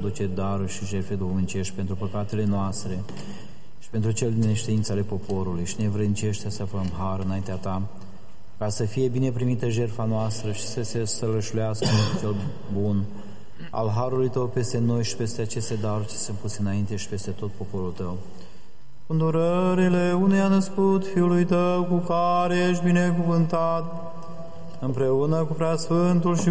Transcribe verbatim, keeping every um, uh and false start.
aduce daruri și jertfe duhovnicești pentru păcatele noastre și pentru cel din neștiință ale poporului și ne vrâncește să aflăm har înaintea Ta, ca să fie bine primită jertfa noastră și să se sălășluiască cel bun al harului Tău peste noi și peste aceste daruri ce se puse înainte și peste tot poporul Tău. Cu îndurările unei a născut Fiului Tău, cu care ești binecuvântat, împreună cu Preasfântul și